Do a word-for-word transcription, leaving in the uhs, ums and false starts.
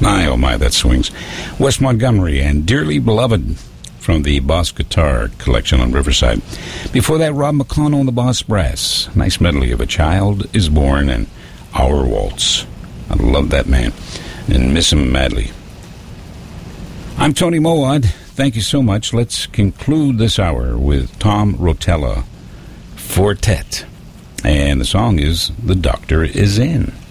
My, oh my, that swings. Wes Montgomery and Dearly Beloved from the Boss Guitar collection on Riverside. Before that, Rob McConnell and the Boss Brass. Nice medley of A Child Is Born and Our Waltz. I love that man and miss him madly. I'm Tony Mowat. Thank you so much. Let's conclude this hour with Tom Rotella Fortet. And the song is The Doctor Is In.